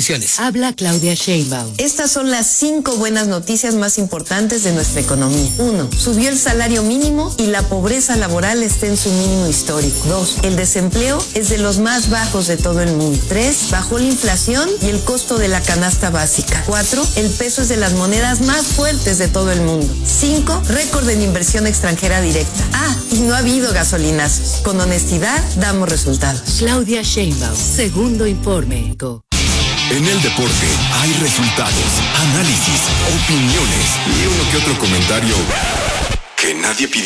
Habla Claudia Sheinbaum. Estas son las 5 buenas noticias más importantes de nuestra economía. 1. Subió el salario mínimo y la pobreza laboral está en su mínimo histórico. 2. El desempleo es de los más bajos de todo el mundo. 3. Bajó la inflación y el costo de la canasta básica. 4. El peso es de las monedas más fuertes de todo el mundo. 5. Récord en inversión extranjera directa. Y no ha habido gasolinazos. Con honestidad damos resultados. Claudia Sheinbaum, segundo informe. En el deporte hay resultados, análisis, opiniones y uno que otro comentario que nadie pidió.